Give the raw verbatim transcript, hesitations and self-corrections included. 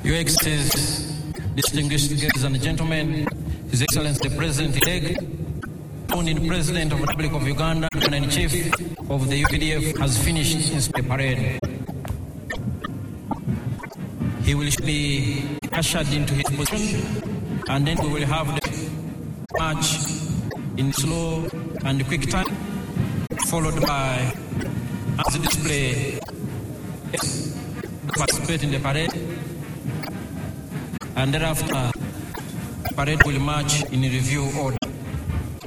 Your Excellencies, distinguished ladies and gentlemen, His Excellency the President-elect, founding President of the Republic of Uganda, and Chief of the U P D F, has finished his parade. He will be ushered into his position, and then we will have the march in slow and quick time, followed by as display participate in the parade, and thereafter parade will march in review order.